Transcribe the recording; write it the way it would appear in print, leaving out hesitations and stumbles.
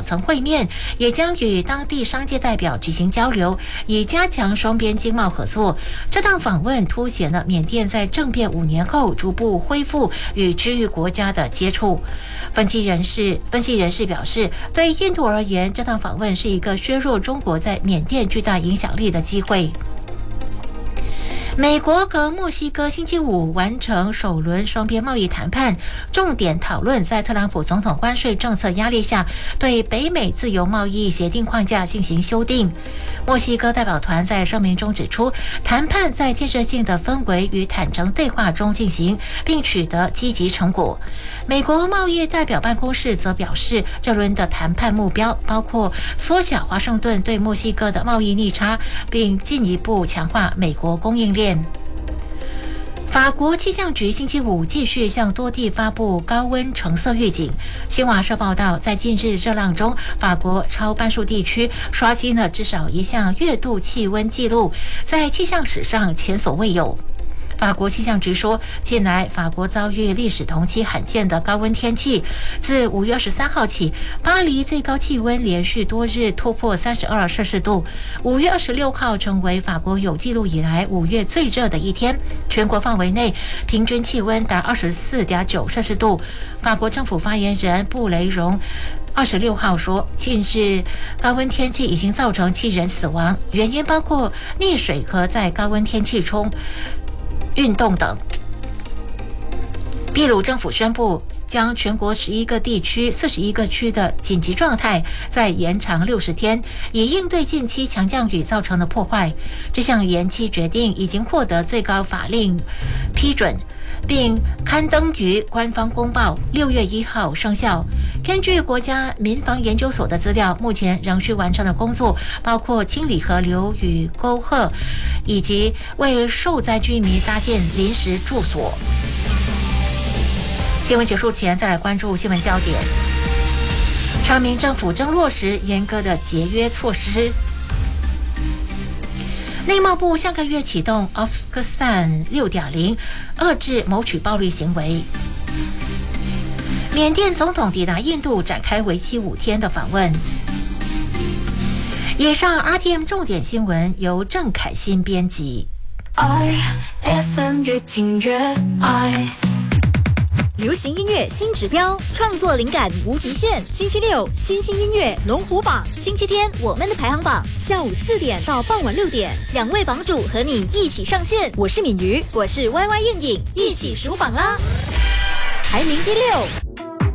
层会面，也将与当地商界代表举行交流，以加强双边经贸合作。这趟访问凸显了缅甸在政变5年后逐步恢复与区域国家的接触。分析人士表示，对印度而言，这趟访问是一个削弱中国在缅甸巨大影响力的机会。美国和墨西哥星期五完成首轮双边贸易谈判，重点讨论在特朗普总统关税政策压力下对北美自由贸易协定框架进行修订。墨西哥代表团在声明中指出，谈判在建设性的氛围与坦诚对话中进行，并取得积极成果。美国贸易代表办公室则表示，这轮的谈判目标包括缩小华盛顿对墨西哥的贸易逆差，并进一步强化美国供应链。法国气象局星期五继续向多地发布高温橙色预警。新华社报道，在近日热浪中，法国超半数地区刷新了至少一项月度气温纪录，在气象史上前所未有。法国气象局说，近来法国遭遇历史同期罕见的高温天气。自5月23号起，巴黎最高气温连续多日突破32摄氏度。5月26号成为法国有记录以来5月最热的一天，全国范围内平均气温达24.9摄氏度。法国政府发言人布雷荣26号说，近日高温天气已经造成7人死亡，原因包括溺水和在高温天气中运动等。秘鲁政府宣布将全国11个地区、41个区的紧急状态再延长60天，以应对近期强降雨造成的破坏。这项延期决定已经获得最高法令批准，并刊登于官方公报，6月1号生效。根据国家民防研究所的资料，目前仍需完成的工作包括清理河流与沟壑，以及为受灾居民搭建临时住所。新闻结束前，再来关注新闻焦点。长明政府正落实严格的节约措施。内贸部下个月启动 Afghanistan 6.0， 遏制谋取暴力行为。缅甸总统抵达印度，展开为期5天的访问。以上 RTM 重点新闻由郑凯欣编辑。 FM 越听越爱。 流行音乐新指标，创作灵感无极限。星期六新兴音乐龙虎榜，星期天我们的排行榜，下午4点到傍晚6点，2位榜主和你一起上线。我是敏瑜，我是 YY 应影，一起数榜啦！排名第6。